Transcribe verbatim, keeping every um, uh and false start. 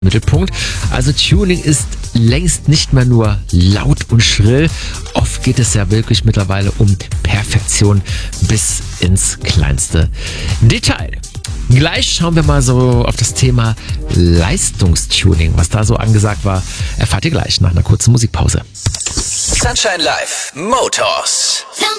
Mittelpunkt. Also Tuning ist längst nicht mehr nur laut und schrill. Oft geht es ja wirklich mittlerweile um Perfektion bis ins kleinste Detail. Gleich schauen wir mal so auf das Thema Leistungstuning. Was da so angesagt war, erfahrt ihr gleich nach einer kurzen Musikpause. Sunshine Live Motors.